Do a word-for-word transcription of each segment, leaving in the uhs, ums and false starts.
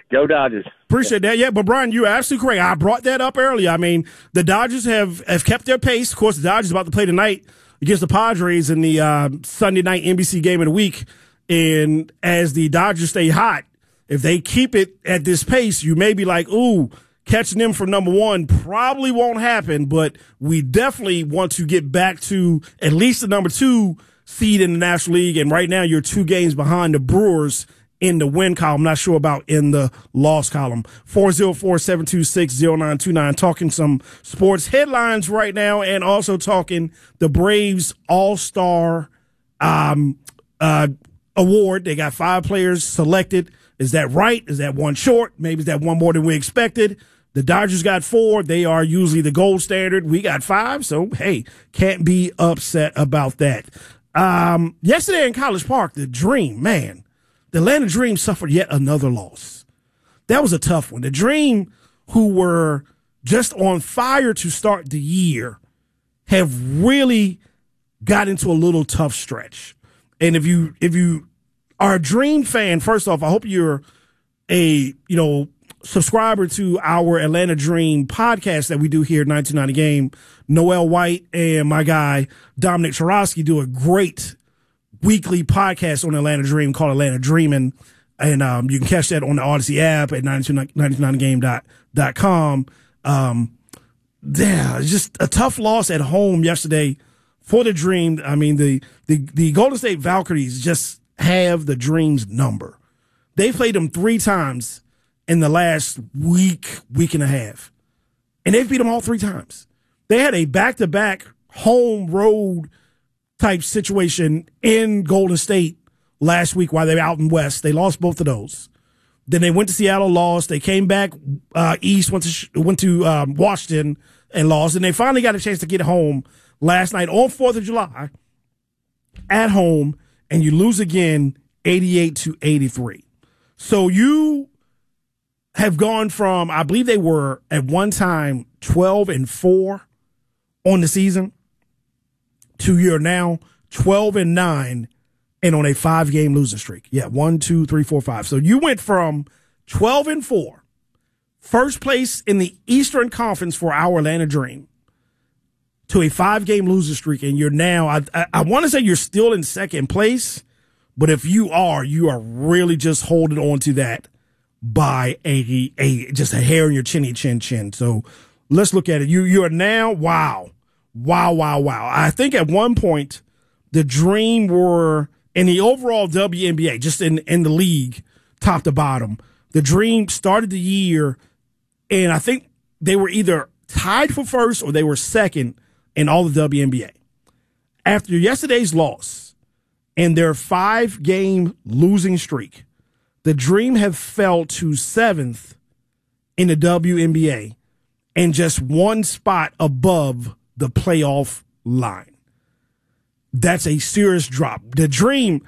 Go Dodgers. Appreciate that. Yeah, but Brian, you're absolutely correct. I brought that up earlier. I mean, the Dodgers have, have kept their pace. Of course, the Dodgers are about to play tonight against the Padres in the uh, Sunday night N B C game of the week. And as the Dodgers stay hot, if they keep it at this pace, you may be like, ooh, catching them for number one probably won't happen, but we definitely want to get back to at least the number two seed in the National League. And right now you're two games behind the Brewers in the win column. Not sure about in the loss column. four oh four, seven two six, oh nine two nine. Talking some sports headlines right now and also talking the Braves All-Star um, uh, Award. They got five players selected. Is that right? Is that one short? Maybe is that one more than we expected? The Dodgers got four. They are usually the gold standard. We got five. So, hey, can't be upset about that. Um, yesterday in College Park, the Dream, man, the Atlanta Dream suffered yet another loss. That was a tough one. The Dream, who were just on fire to start the year, have really got into a little tough stretch. And if you if you are a Dream fan, first off, I hope you're a you know subscriber to our Atlanta Dream podcast that we do here at nineteen ninety Game. Noel White and my guy Dominic Chorosky do a great weekly podcast on Atlanta Dream called Atlanta Dreamin', and um, you can catch that on the Odyssey app at ninety-two ninety-nine game dot com. Um, yeah, just a tough loss at home yesterday for the Dream. I mean, the the the Golden State Valkyries just have the Dream's number. They played them three times in the last week, week and a half, and they've beat them all three times. They had a back-to-back home road type situation in Golden State last week while they were out in West. They lost both of those. Then they went to Seattle, lost. They came back uh, east, went to went to um, Washington and lost. And they finally got a chance to get home last night on fourth of July at home, and you lose again eighty-eight to eighty-three. So you have gone from, I believe they were at one time twelve and four on the season, to you're now twelve and nine and on a five game losing streak. Yeah, one, two, three, four, five. So you went from twelve and four, first place in the Eastern Conference for our Atlanta Dream, to a five game losing streak, and you're now, I, I, I want to say you're still in second place, but if you are, you are really just holding on to that by a, a just a hair in your chinny chin chin. So let's look at it. You you are now, wow, wow, wow, wow. I think at one point the Dream were in the overall W N B A, just in, in the league, top to bottom. The Dream started the year, and I think they were either tied for first or they were second in all the W N B A. After yesterday's loss and their five-game losing streak, the Dream have fell to seventh in the W N B A and just one spot above the playoff line. That's a serious drop. The Dream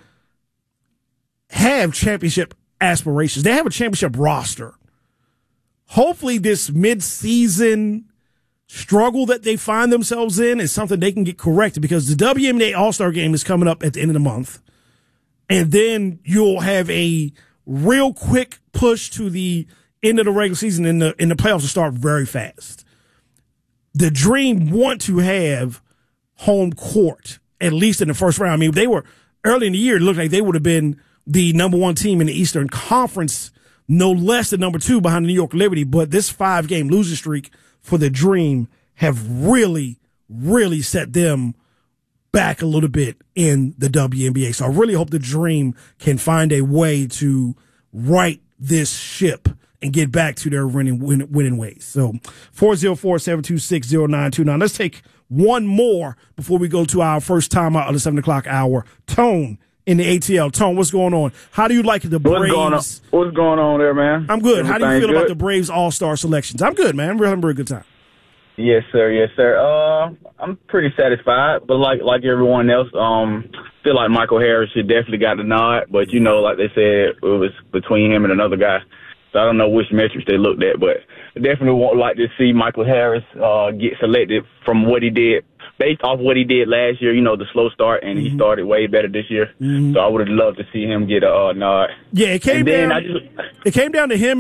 have championship aspirations. They have a championship roster. Hopefully this mid-season struggle that they find themselves in is something they can get corrected, because the W N B A All-Star Game is coming up at the end of the month. And then you'll have a real quick push to the end of the regular season, and the, and the playoffs will start very fast. The Dream want to have home court, at least in the first round. I mean, they were early in the year, it looked like they would have been the number one team in the Eastern Conference, no less than number two behind the New York Liberty. But this five game losing streak for the Dream have really, really set them back a little bit in the W N B A. So I really hope the Dream can find a way to right this ship and get back to their winning win, winning ways. So four oh four, seven two six, oh nine two nine. Let's take one more before we go to our first time out of the seven o'clock hour. Tone in the A T L. Tone, what's going on? How do you like the Braves? What's going on, what's going on there, man? I'm good. How do you feel good? about the Braves All-Star selections? I'm good, man. We're having a very good time. Yes, sir. Yes, sir. Uh, I'm pretty satisfied, but like like everyone else, um, feel like Michael Harris should definitely got the nod. But you know, like they said, it was between him and another guy. So I don't know which metrics they looked at, but I definitely would like to see Michael Harris uh, get selected from what he did, based off what he did last year. You know, the slow start, and mm-hmm. he started way better this year. Mm-hmm. So I would have loved to see him get a uh, nod. Yeah, it came and down. I just, it came down to him